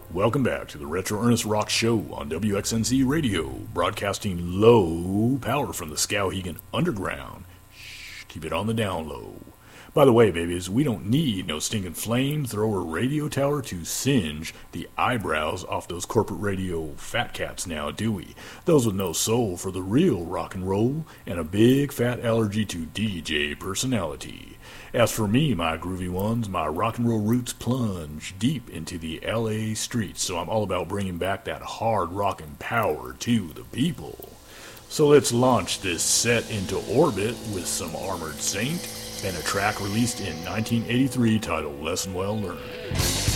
Welcome back to the Retro Ernest Rock Show on WXNC Radio, broadcasting low power from the Skowhegan Underground. Shh, keep it on the down low. By the way, babies, we don't need no stinking flamethrower radio tower to singe the eyebrows off those corporate radio fat cats now, do we? Those with no soul for the real rock and roll and a big fat allergy to DJ personality. As for me, my groovy ones, my rock and roll roots plunge deep into the LA streets, so I'm all about bringing back that hard rockin' power to the people. So let's launch this set into orbit with some Armored Saint and a track released in 1983 titled Lesson Well Learned.